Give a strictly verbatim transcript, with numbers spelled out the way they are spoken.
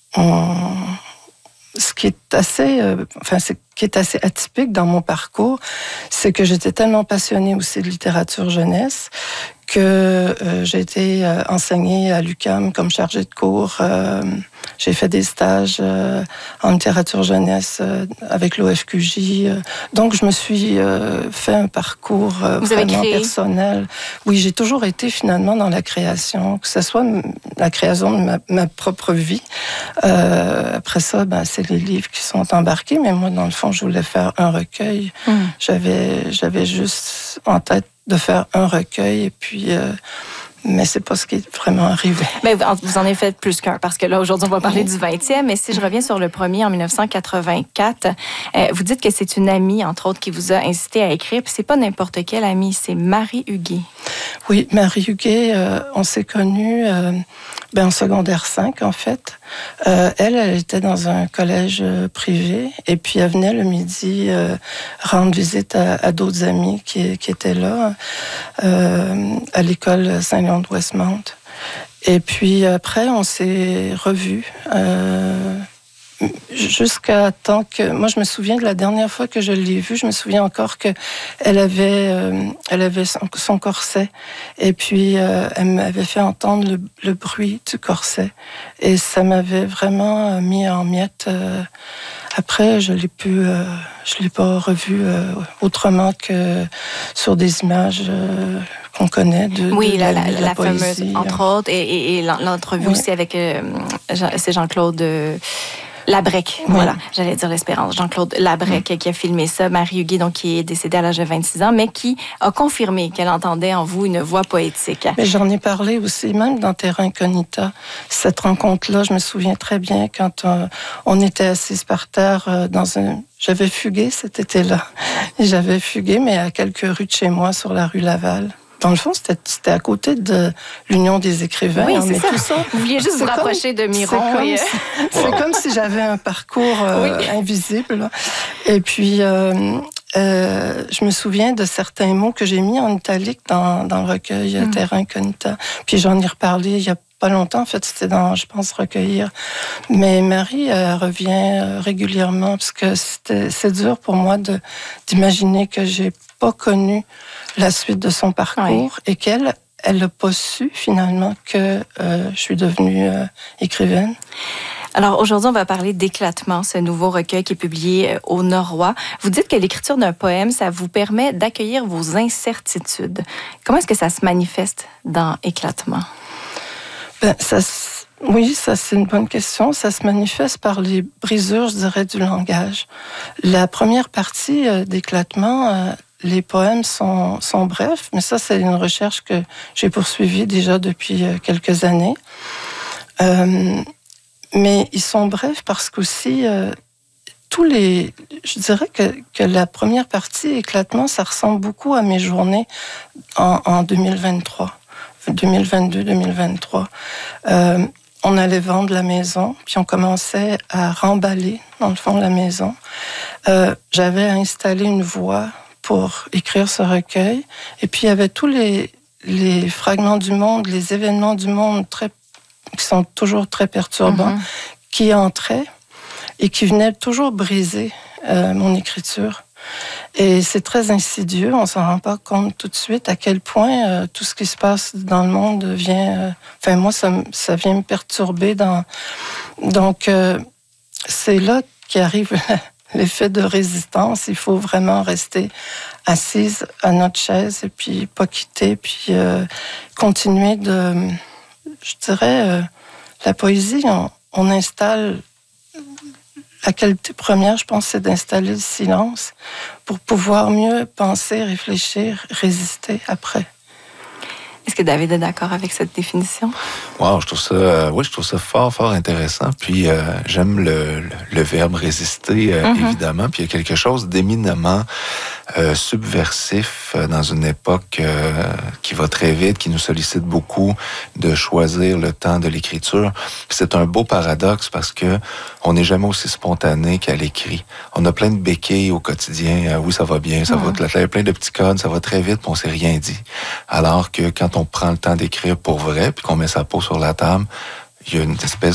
on, ce qui est assez, euh, enfin, ce qui est assez atypique dans mon parcours, c'est que j'étais tellement passionnée aussi de littérature jeunesse que euh, j'ai été euh, enseignée à l'U Q A M comme chargée de cours. Euh, j'ai fait des stages euh, en littérature jeunesse euh, avec l'O F Q J. Euh, donc, je me suis euh, fait un parcours euh, Vous avez vraiment créé? personnel. Oui, j'ai toujours été finalement dans la création, que ce soit la création de ma, ma propre vie. Euh, après ça, ben, c'est les livres qui sont embarqués, mais moi, dans le fond, je voulais faire un recueil. Mm. J'avais, j'avais juste en tête de faire un recueil, et puis... Euh, mais c'est pas ce qui est vraiment arrivé. Mais vous en avez fait plus qu'un, parce que là, aujourd'hui, on va parler oui. du vingtième, mais si je reviens sur le premier en dix-neuf cent quatre-vingt-quatre, euh, vous dites que c'est une amie, entre autres, qui vous a incité à écrire, puis c'est pas n'importe quelle amie, c'est Marie Huguet. Oui, Marie Huguet, euh, on s'est connus euh, ben, en secondaire cinq, en fait. Euh, elle, elle était dans un collège privé, et puis elle venait le midi euh, rendre visite à, à d'autres amis qui, qui étaient là, euh, à l'école Saint-Léon de Westmount. Et puis après, on s'est revus. Euh, Jusqu'à temps que... Moi, je me souviens de la dernière fois que je l'ai vue, je me souviens encore qu'elle avait, euh, elle avait son, son corset. Et puis, euh, elle m'avait fait entendre le, le bruit du corset. Et ça m'avait vraiment mis en miettes. Euh, après, je l'ai pu... Euh, je l'ai pas revu euh, autrement que sur des images euh, qu'on connaît de, oui, de la, la, la, la, la poésie. Fameuse, entre autres, et, et, et l'entrevue oui. aussi avec... Euh, Jean, c'est Jean-Claude... Euh, Labrec, oui. voilà, j'allais dire l'Espérance. Jean-Claude Labrec oui. qui a filmé ça. Marie Huguet, donc, qui est décédée à l'âge de vingt-six ans, mais qui a confirmé qu'elle entendait en vous une voix poétique. Mais j'en ai parlé aussi, même dans Terra Incognita. Cette rencontre-là, je me souviens très bien quand on, on était assises par terre euh, dans un... J'avais fugué cet été-là. J'avais fugué, mais à quelques rues de chez moi, sur la rue Laval. Dans le fond, c'était, c'était à côté de l'Union des écrivains. Oui, hein, c'est mais ça. Tout ça. Vous vouliez juste vous rapprocher de Miron. C'est comme, et... si, c'est comme si j'avais un parcours euh, oui. invisible. Et puis, euh, euh, je me souviens de certains mots que j'ai mis en italique dans, dans le recueil mm. Terra Incognita. Puis j'en ai reparlé il y a pas longtemps. En fait, c'était dans, je pense, Recueillir. Mais Marie elle revient régulièrement parce que c'était, c'est dur pour moi de, d'imaginer que j'ai pas connu la suite de son parcours oui. et qu'elle, elle n'a pas su finalement que euh, je suis devenue euh, écrivaine. Alors aujourd'hui, on va parler d'Éclatement, ce nouveau recueil qui est publié au Norrois. Vous dites que l'écriture d'un poème, ça vous permet d'accueillir vos incertitudes. Comment est-ce que ça se manifeste dans Éclatement? Ben, ça, oui, ça c'est une bonne question. Ça se manifeste par les brisures, je dirais, du langage. La première partie euh, d'Éclatement... Euh, Les poèmes sont, sont brefs, mais ça, c'est une recherche que j'ai poursuivie déjà depuis quelques années. Euh, mais ils sont brefs parce qu'aussi, euh, tous les... Je dirais que, que la première partie, Éclatement, ça ressemble beaucoup à mes journées en, en deux mille vingt-trois, deux mille vingt-deux, deux mille vingt-trois. Euh, on allait vendre la maison, puis on commençait à remballer, dans le fond, la maison. Euh, j'avais installé une voix pour écrire ce recueil. Et puis, il y avait tous les, les fragments du monde, les événements du monde très, qui sont toujours très perturbants, mm-hmm. qui entraient et qui venaient toujours briser euh, mon écriture. Et c'est très insidieux, on s'en rend pas compte tout de suite à quel point euh, tout ce qui se passe dans le monde vient... Euh, enfin, moi, ça, ça vient me perturber. Dans... Donc, euh, c'est là qu'arrive... l'effet de résistance, il faut vraiment rester assise à notre chaise et puis pas quitter, puis euh, continuer de, je dirais, euh, la poésie, on, on installe, la qualité première, je pense, c'est d'installer le silence pour pouvoir mieux penser, réfléchir, résister après. Est-ce que David est d'accord avec cette définition? Wow, je trouve ça, euh, oui, je trouve ça fort, fort intéressant. Puis euh, j'aime le, le, le verbe résister, euh, mm-hmm. évidemment. Puis il y a quelque chose d'éminemment euh, subversif euh, dans une époque euh, qui va très vite, qui nous sollicite beaucoup de choisir le temps de l'écriture. Puis c'est un beau paradoxe parce que on n'est jamais aussi spontané qu'à l'écrit. On a plein de béquilles au quotidien. Euh, oui, ça va bien, ça mm-hmm. va, plein de petits codes, ça va très vite, puis on s'est rien dit. Alors que quand on prend le temps d'écrire pour vrai, puis qu'on met sa peau sur la table, il y a une espèce